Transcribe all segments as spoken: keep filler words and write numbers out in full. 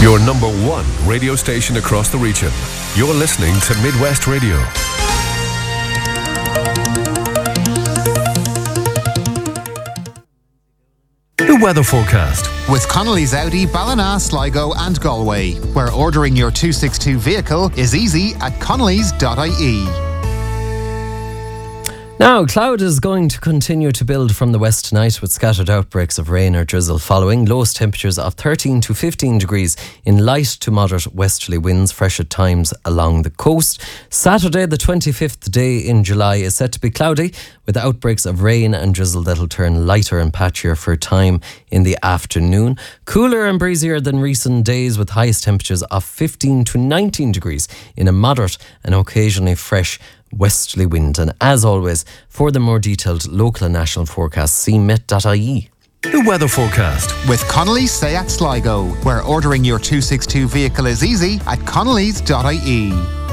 Your number one radio station across the region. You're listening to Midwest Radio. The weather forecast with Connolly's Audi, Ballina, Sligo and Galway, where ordering your two sixty-two vehicle is easy at connellys dot I E. Now, cloud is going to continue to build from the west tonight with scattered outbreaks of rain or drizzle following. Lowest temperatures of thirteen to fifteen degrees in light to moderate westerly winds, fresh at times along the coast. Saturday, the twenty-fifth day in July, is set to be cloudy with outbreaks of rain and drizzle that'll turn lighter and patchier for a time in the afternoon. Cooler and breezier than recent days with highest temperatures of fifteen to nineteen degrees in a moderate and occasionally fresh westerly wind. And as always, for the more detailed local and national forecasts, see met dot I E. The weather forecast with Connolly's Seat Sligo, where ordering your two sixty-two vehicle is easy at connellys dot I E.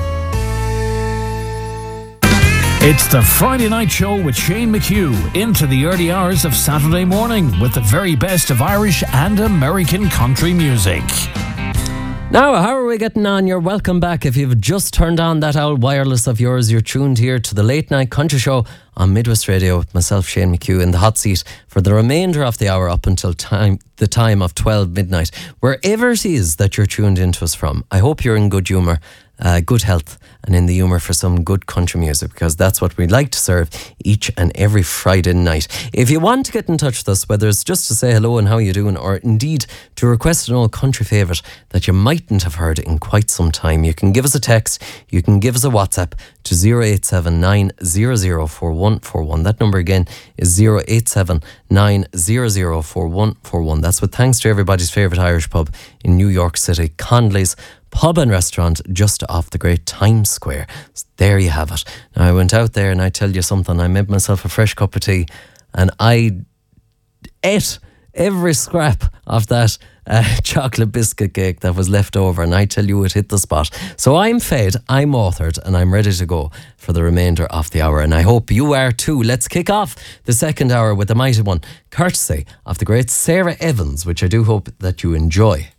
It's the Friday Night Show with Shane McHugh into the early hours of Saturday morning with the very best of Irish and American country music. Now, how are we getting on? You're welcome back. If you've just turned on that old wireless of yours, you're tuned here to the Late Night Country Show on Midwest Radio with myself, Shane McHugh, in the hot seat for the remainder of the hour up until time the time of twelve midnight. Wherever it is that you're tuned into us from, I hope you're in good humour, uh, good health, and in the humour for some good country music, because that's what we like to serve each and every Friday night. If you want to get in touch with us, whether it's just to say hello and how you doing, or indeed to request an old country favourite that you mightn't have heard in quite some time, you can give us a text, you can give us a WhatsApp to zero eight seven nine zero zero four one four one. That number again is zero eight seven nine zero zero four one four one. That's with thanks to everybody's favourite Irish pub in New York City, Connolly's Pub and Restaurant, just off the great Times Square. So there you have it. Now, I went out there and I tell you something, I made myself a fresh cup of tea and I ate every scrap of that uh, chocolate biscuit cake that was left over, and I tell you it hit the spot. So I'm fed, I'm authored, and I'm ready to go for the remainder of the hour, and I hope you are too. Let's kick off the second hour with the mighty one, courtesy of the great Sarah Evans, which I do hope that you enjoy.